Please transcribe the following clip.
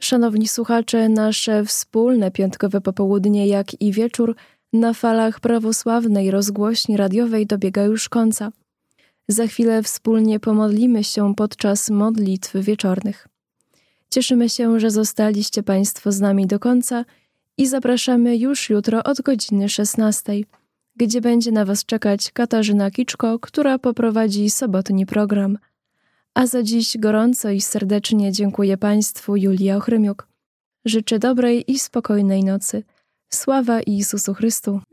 Szanowni słuchacze, nasze wspólne piątkowe popołudnie, jak i wieczór na falach prawosławnej rozgłośni radiowej dobiega już końca. Za chwilę wspólnie pomodlimy się podczas modlitw wieczornych. Cieszymy się, że zostaliście Państwo z nami do końca i zapraszamy już jutro od godziny 16, gdzie będzie na Was czekać Katarzyna Kiczko, która poprowadzi sobotni program. A za dziś gorąco i serdecznie dziękuję Państwu, Julia Ochrymiuk. Życzę dobrej i spokojnej nocy. Sława Jezusu Chrystu.